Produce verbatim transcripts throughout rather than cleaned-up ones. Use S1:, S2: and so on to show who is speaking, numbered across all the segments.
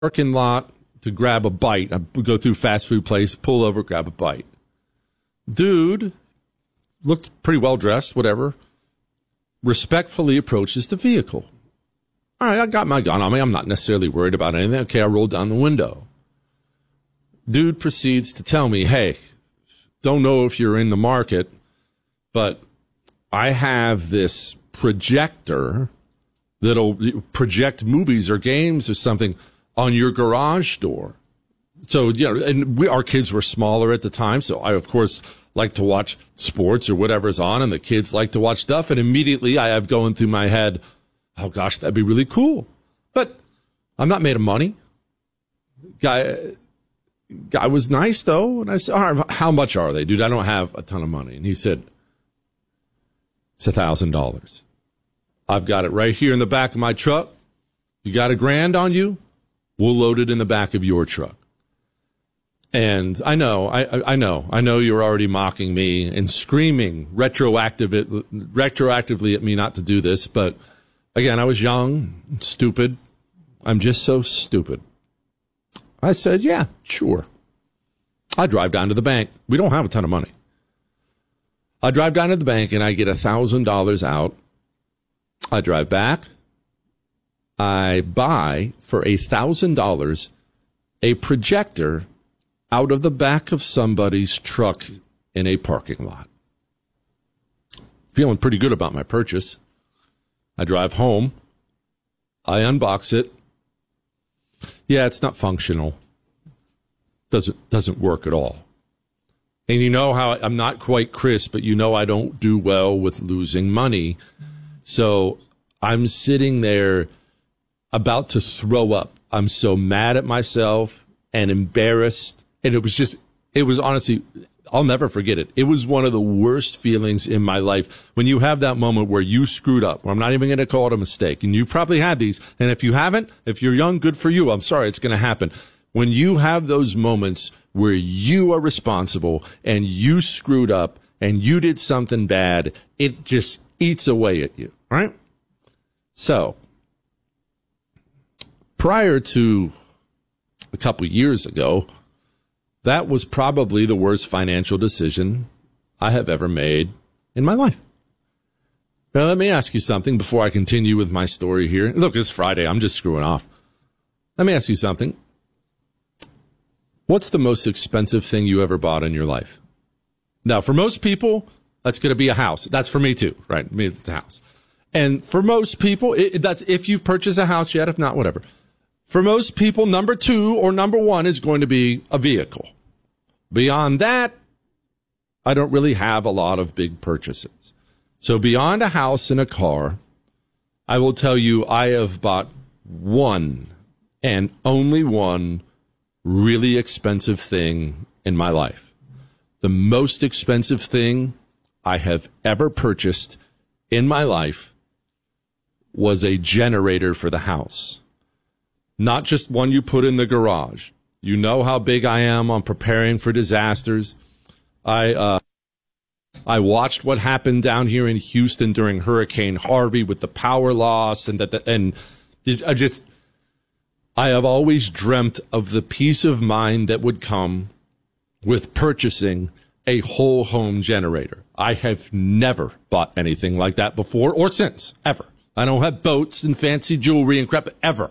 S1: parking lot to grab a bite. I go through fast food place, pull over, grab a bite. Dude looked pretty well dressed, whatever. Respectfully approaches the vehicle. All right, I got my gun on me. I'm not necessarily worried about anything. Okay, I rolled down the window. Dude proceeds to tell me, hey, don't know if you're in the market, but I have this projector that'll project movies or games or something on your garage door. So, you know, and we, our kids were smaller at the time, so I, of course, like to watch sports or whatever's on, and the kids like to watch stuff, and immediately I have going through my head, oh, gosh, that'd be really cool. But I'm not made of money. Guy, guy was nice, though, and I said, all right, how much are they, dude? I don't have a ton of money. And he said, it's a thousand dollars. I've got it right here in the back of my truck. You got a grand on you? We'll load it in the back of your truck. And I know, I, I know, I know you're already mocking me and screaming retroactive, retroactively at me not to do this. But again, I was young, stupid. I'm just so stupid. I said, yeah, sure. I drive down to the bank. We don't have a ton of money. I drive down to the bank and I get a thousand dollars out. I drive back. I buy for a thousand dollars a projector out of the back of somebody's truck in a parking lot. Feeling pretty good about my purchase. I drive home. I unbox it. Yeah, it's not functional. Doesn't doesn't work at all. And you know how I'm not quite Chris, but you know I don't do well with losing money. So I'm sitting there about to throw up. I'm so mad at myself and embarrassed. And it was just, it was honestly, I'll never forget it. It was one of the worst feelings in my life when you have that moment where you screwed up. I'm not even going to call it a mistake. And you've probably had these. And if you haven't, if you're young, good for you. I'm sorry, it's going to happen. When you have those moments where you are responsible and you screwed up and you did something bad, it just eats away at you, right? So, prior to a couple years ago, that was probably the worst financial decision I have ever made in my life. Now, let me ask you something before I continue with my story here. Look, it's Friday. I'm just screwing off. Let me ask you something. What's the most expensive thing you ever bought in your life? Now, for most people, that's going to be a house. That's for me too, right? I mean, it's a house. And for most people, it, that's if you've purchased a house yet. If not, whatever. For most people, number two or number one is going to be a vehicle. Beyond that, I don't really have a lot of big purchases. So beyond a house and a car, I will tell you I have bought one and only one really expensive thing in my life. The most expensive thing I have ever purchased in my life was a generator for the house. Not just one you put in the garage. You know how big I am on preparing for disasters. I uh, I watched what happened down here in Houston during Hurricane Harvey with the power loss, and that the, and I just I have always dreamt of the peace of mind that would come with purchasing a whole home generator. I have never bought anything like that before or since, ever. I don't have boats and fancy jewelry and crap, ever.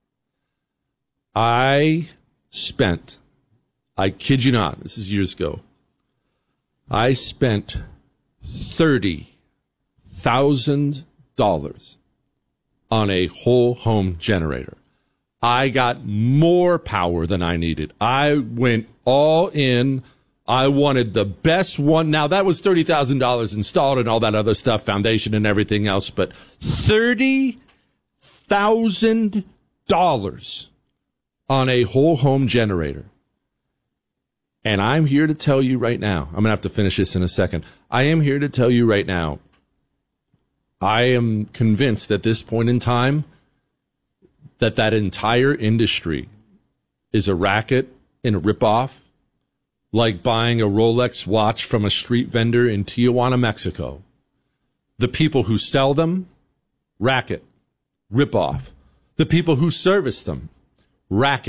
S1: I spent, I kid you not, this is years ago, I spent thirty thousand dollars on a whole home generator. I got more power than I needed. I went all in. I wanted the best one. Now, that was thirty thousand dollars installed and all that other stuff, foundation and everything else, but thirty thousand dollars on a whole home generator. And I'm here to tell you right now, I'm going to have to finish this in a second. I am here to tell you right now, I am convinced at this point in time that that entire industry is a racket and a ripoff, like buying a Rolex watch from a street vendor in Tijuana, Mexico. The people who sell them, racket, ripoff. The people who service them, racket.